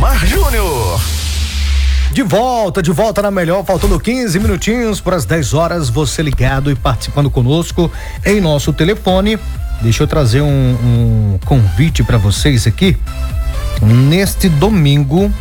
Neymar Júnior. De volta na melhor, faltando 15 minutinhos para as 10 horas, você ligado e participando conosco em nosso telefone. Deixa eu trazer um convite para vocês aqui. Neste domingo,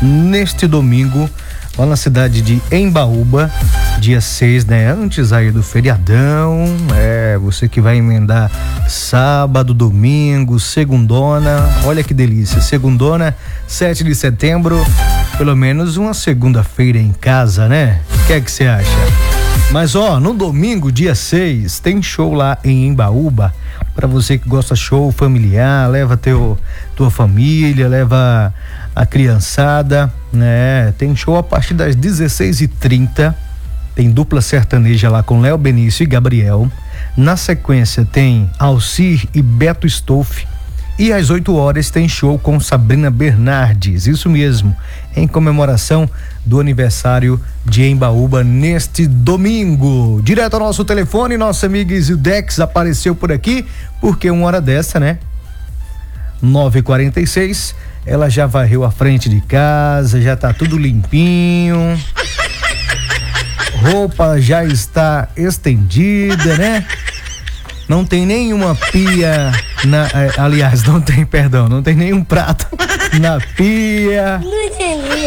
lá na cidade de Embaúba, dia 6, né? Antes aí do feriadão, você que vai emendar sábado, domingo, segundona, olha que delícia, segundona, 7 de setembro, pelo menos uma segunda-feira em casa, né? O que é que você acha? Mas no domingo, dia 6, tem show lá em Embaúba, para você que gosta de show familiar, leva tua família, leva a criançada, né? Tem show a partir das 16h30, tem dupla sertaneja lá com Léo Benício e Gabriel. Na sequência tem Alcir e Beto Stolfi. E às 8 horas tem show com Sabrina Bernardes, isso mesmo, em comemoração do aniversário de Embaúba neste domingo. Direto ao nosso telefone, nossa amiga Isildex apareceu por aqui, porque uma hora dessa, né? 9h46, ela já varreu a frente de casa, já tá tudo limpinho, roupa já está estendida, né? Não tem nenhuma pia não tem nenhum prato na pia. Não entendi.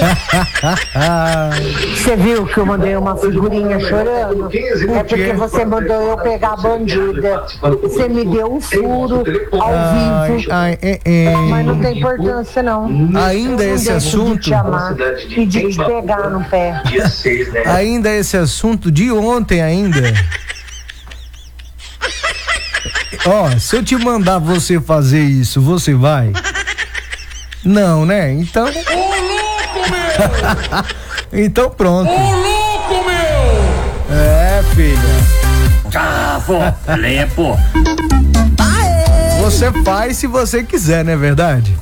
Você viu que eu mandei uma figurinha chorando? É porque você mandou eu pegar a bandida. Você me deu um furo ao vivo. Mas não tem importância, não. Ainda esse assunto. De te amar e de te pegar no pé. Ainda esse assunto de ontem ainda. Se eu te mandar você fazer isso, você vai? Não, né? Então. Ô louco, meu! Então pronto. Ô louco, meu! Filha. Bravo, lepo. Você faz se você quiser, não é verdade?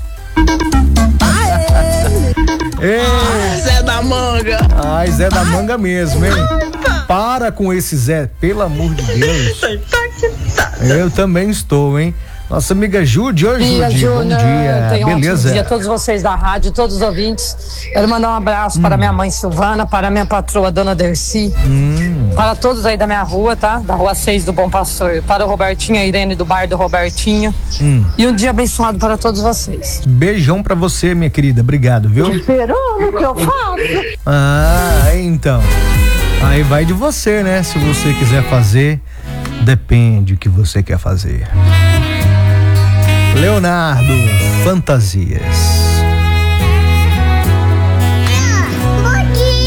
Zé da Manga. Zé da Manga mesmo, hein? Para com esse Zé, pelo amor de Deus. Eu também estou, hein? Nossa amiga Judy, bom dia. Beleza? Bom dia a todos vocês da rádio, todos os ouvintes. Quero mandar um abraço para minha mãe Silvana, para minha patroa Dona Dercy, para todos aí da minha rua, tá? Da rua 6 do Bom Pastor, para o Robertinho, a Irene do bar do Robertinho. E um dia abençoado para todos vocês. Beijão pra você, minha querida, obrigado, viu? Esperando o que eu faço. Então. Aí vai de você, né? Se você quiser fazer, depende do que você quer fazer. Leonardo, Fantasias.